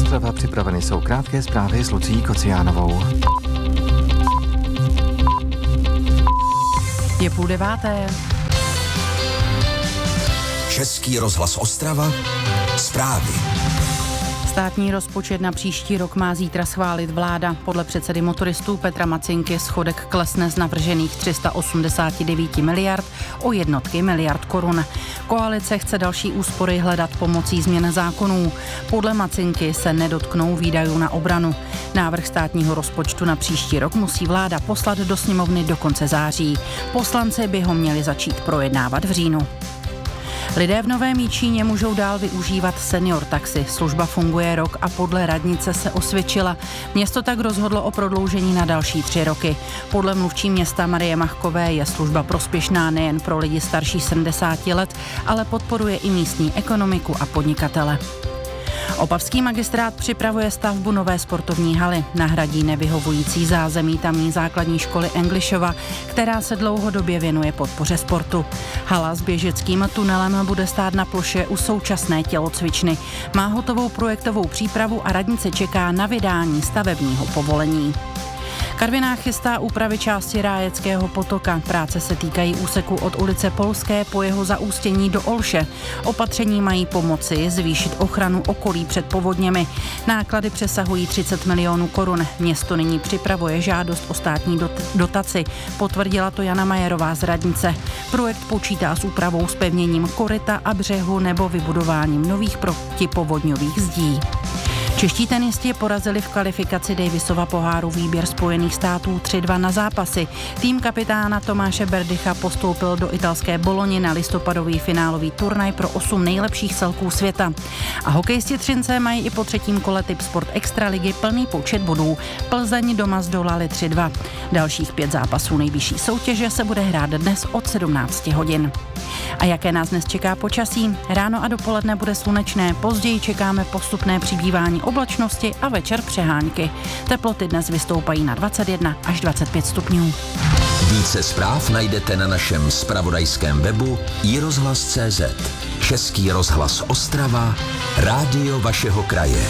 Ostrava, připraveny jsou krátké zprávy s Lucií Kociánovou. Je 8:30. Český rozhlas Ostrava, zprávy. Státní rozpočet na příští rok má zítra schválit vláda. Podle předsedy motoristů Petra Macinky schodek klesne z navržených 389 miliard o jednotky miliard korun. Koalice chce další úspory hledat pomocí změn zákonů. Podle Macinky se nedotknou výdajů na obranu. Návrh státního rozpočtu na příští rok musí vláda poslat do sněmovny do konce září. Poslanci by ho měli začít projednávat v říjnu. Lidé v Novém Jičíně můžou dál využívat senior taxi. Služba funguje rok a podle radnice se osvědčila. Město tak rozhodlo o prodloužení na další 3 roky. Podle mluvčí města Marie Machkové je služba prospěšná nejen pro lidi starší 70 let, ale podporuje i místní ekonomiku a podnikatele. Opavský magistrát připravuje stavbu nové sportovní haly. Nahradí nevyhovující zázemí tamní základní školy Englišova, která se dlouhodobě věnuje podpoře sportu. Hala s běžeckým tunelem bude stát na ploše u současné tělocvičny. Má hotovou projektovou přípravu a radnice čeká na vydání stavebního povolení. Karviná chystá úpravy části Rájeckého potoka. Práce se týkají úseku od ulice Polské po jeho zaústění do Olše. Opatření mají pomoci zvýšit ochranu okolí před povodněmi. Náklady přesahují 30 milionů korun. Město nyní připravuje žádost o státní dotaci. Potvrdila to Jana Majerová z radnice. Projekt počítá s úpravou zpevněním koryta a břehu nebo vybudováním nových protipovodňových zdí. Čeští tenisti porazili v kvalifikaci Davisova poháru výběr Spojených států 3-2 na zápasy. Tým kapitána Tomáše Berdycha postoupil do italské Boloni na listopadový finálový turnaj pro 8 nejlepších celků světa. A hokejisti Třince mají i po 3. kole Tipsport Extraligy plný počet bodů. Plzeň doma zdolali 3-2. Dalších 5 zápasů nejvyšší soutěže se bude hrát dnes od 17 hodin. A jaké nás dnes čeká počasí? Ráno a dopoledne bude slunečné, později čekáme postupné přibývání oblačnosti a večer přehánky. Teploty dnes vystoupají na 21 až 25 stupňů. Více zpráv najdete na našem zpravodajském webu iRozhlas.cz. Český rozhlas Ostrava, rádio vašeho kraje.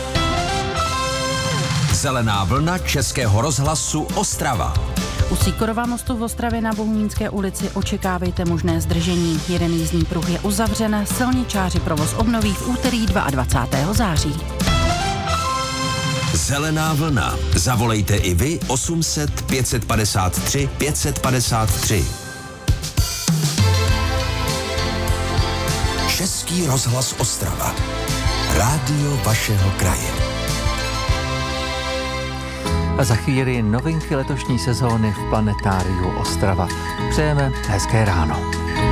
Zelená vlna Českého rozhlasu Ostrava. U Sýkorova mostu v Ostravě na Bohumínské ulici očekávejte možné zdržení. Jeden jízdní pruh je uzavřen, silničáři provoz obnoví v úterý 22. září. Zelená vlna. Zavolejte i vy 800 553 553. Český rozhlas Ostrava. Rádio vašeho kraje. A za chvíli novinky letošní sezóny v Planetáriu Ostrava. Přejeme hezké ráno.